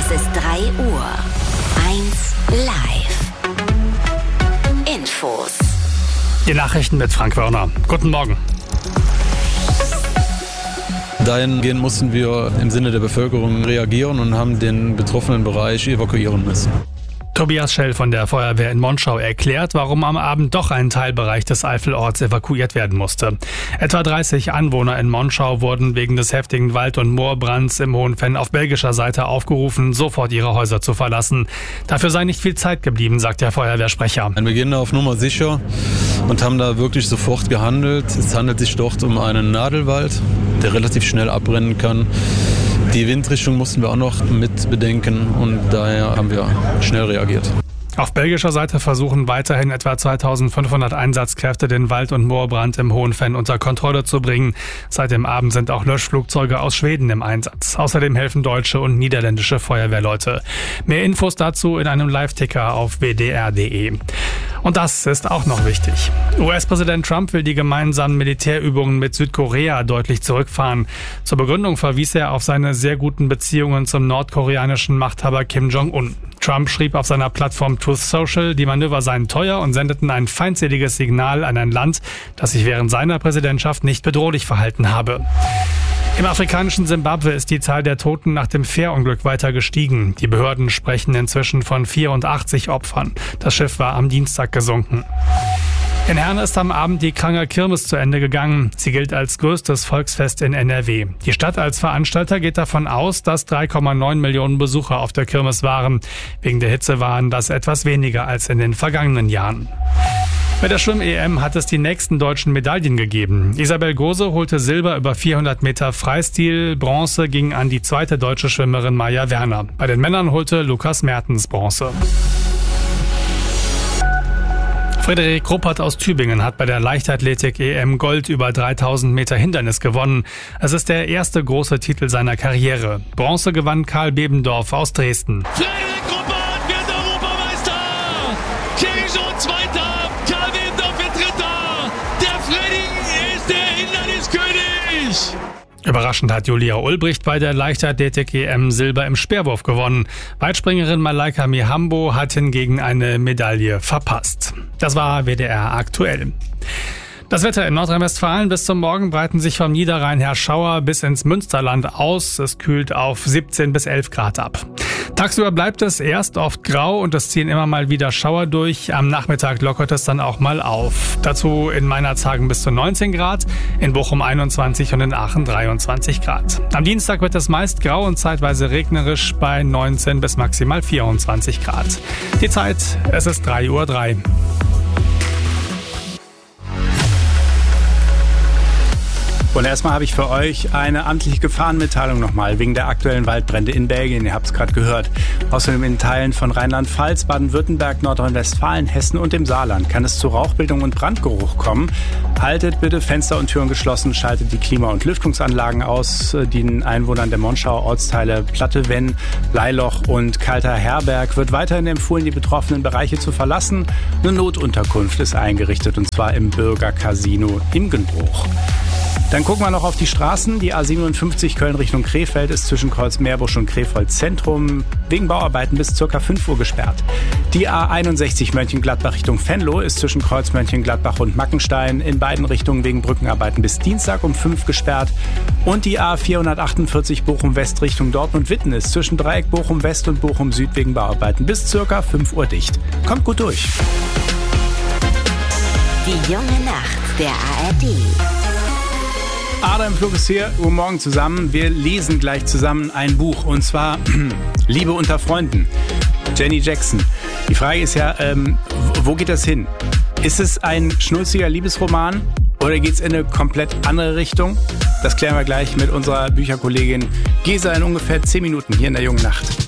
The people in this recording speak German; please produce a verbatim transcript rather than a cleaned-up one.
Es ist drei Uhr. eins live. Infos. Die Nachrichten mit Frank Wörner. Guten Morgen. Dahingehend mussten wir im Sinne der Bevölkerung reagieren und haben den betroffenen Bereich evakuieren müssen. Tobias Schell von der Feuerwehr in Monschau erklärt, warum am Abend doch ein Teilbereich des Eifelorts evakuiert werden musste. Etwa dreißig Anwohner in Monschau wurden wegen des heftigen Wald- und Moorbrands im Hohenfenn auf belgischer Seite aufgerufen, sofort ihre Häuser zu verlassen. Dafür sei nicht viel Zeit geblieben, sagt der Feuerwehrsprecher. Wir gehen auf Nummer sicher und haben da wirklich sofort gehandelt. Es handelt sich dort um einen Nadelwald, der relativ schnell abbrennen kann. Die Windrichtung mussten wir auch noch mit bedenken und daher haben wir schnell reagiert. Auf belgischer Seite versuchen weiterhin etwa zweitausendfünfhundert Einsatzkräfte, den Wald- und Moorbrand im Hohenfenn unter Kontrolle zu bringen. Seit dem Abend sind auch Löschflugzeuge aus Schweden im Einsatz. Außerdem helfen deutsche und niederländische Feuerwehrleute. Mehr Infos dazu in einem Live-Ticker auf w d r punkt d e. Und das ist auch noch wichtig. U S-Präsident Trump will die gemeinsamen Militärübungen mit Südkorea deutlich zurückfahren. Zur Begründung verwies er auf seine sehr guten Beziehungen zum nordkoreanischen Machthaber Kim Jong-un. Trump schrieb auf seiner Plattform Truth Social, die Manöver seien teuer und sendeten ein feindseliges Signal an ein Land, das sich während seiner Präsidentschaft nicht bedrohlich verhalten habe. Im afrikanischen Simbabwe ist die Zahl der Toten nach dem Fährunglück weiter gestiegen. Die Behörden sprechen inzwischen von vierundachtzig Opfern. Das Schiff war am Dienstag gesunken. In Herne ist am Abend die Kranger Kirmes zu Ende gegangen. Sie gilt als größtes Volksfest in N R W. Die Stadt als Veranstalter geht davon aus, dass drei Komma neun Millionen Besucher auf der Kirmes waren. Wegen der Hitze waren das etwas weniger als in den vergangenen Jahren. Bei der Schwimm-E M hat es die nächsten deutschen Medaillen gegeben. Isabel Gose holte Silber über vierhundert Meter Freistil, Bronze ging an die zweite deutsche Schwimmerin Maja Werner. Bei den Männern holte Lukas Mertens Bronze. Frederik Ruppert aus Tübingen hat bei der Leichtathletik-E M Gold über dreitausend Meter Hindernis gewonnen. Es ist der erste große Titel seiner Karriere. Bronze gewann Karl Bebendorf aus Dresden. Frederik Ruppert wird Europameister! Thierry Jean Zweiter, Karl Bebendorf wird Dritter! Der Freddy ist der Hinderniskönig! Überraschend hat Julia Ulbricht bei der Leichtathletik-E M Silber im Speerwurf gewonnen. Weitspringerin Malaika Mihambo hat hingegen eine Medaille verpasst. Das war W D R aktuell. Das Wetter in Nordrhein-Westfalen: bis zum Morgen breiten sich vom Niederrhein her Schauer bis ins Münsterland aus. Es kühlt auf siebzehn bis elf Grad ab. Tagsüber bleibt es erst oft grau und es ziehen immer mal wieder Schauer durch. Am Nachmittag lockert es dann auch mal auf. Dazu in Meinerzhagen bis zu neunzehn Grad, in Bochum einundzwanzig und in Aachen dreiundzwanzig Grad. Am Dienstag wird es meist grau und zeitweise regnerisch bei neunzehn bis maximal vierundzwanzig Grad. Die Zeit, es ist drei Uhr drei. Und erstmal habe ich für euch eine amtliche Gefahrenmitteilung nochmal wegen der aktuellen Waldbrände in Belgien. Ihr habt es gerade gehört. Außerdem in Teilen von Rheinland-Pfalz, Baden-Württemberg, Nordrhein-Westfalen, Hessen und dem Saarland kann es zu Rauchbildung und Brandgeruch kommen. Haltet bitte Fenster und Türen geschlossen, schaltet die Klima- und Lüftungsanlagen aus. Den Einwohnern der Monschauer Ortsteile Plattewenn, Leiloch und Kalter Herberg wird weiterhin empfohlen, die betroffenen Bereiche zu verlassen. Eine Notunterkunft ist eingerichtet, und zwar im Bürger-Casino Imgenbruch. Dann gucken wir noch auf die Straßen. Die A siebenundfünfzig Köln Richtung Krefeld ist zwischen Kreuzmeerbusch und Krefeld Zentrum wegen Bauarbeiten bis ca. fünf Uhr gesperrt. Die A einundsechzig Mönchengladbach Richtung Venlo ist zwischen Kreuz Mönchengladbach und Mackenstein in beiden Richtungen wegen Brückenarbeiten bis Dienstag um fünf gesperrt. Und die A vierhundertachtundvierzig Bochum West Richtung Dortmund-Witten ist zwischen Dreieck Bochum West und Bochum Süd wegen Bauarbeiten bis ca. fünf Uhr dicht. Kommt gut durch. Die junge Nacht der A R D. Adam Flug ist hier, guten Morgen zusammen. Wir lesen gleich zusammen ein Buch, und zwar Liebe unter Freunden, Jenny Jackson. Die Frage ist ja, ähm, wo geht das hin? Ist es ein schnulziger Liebesroman oder geht es in eine komplett andere Richtung? Das klären wir gleich mit unserer Bücherkollegin Gesa in ungefähr zehn Minuten hier in der jungen Nacht.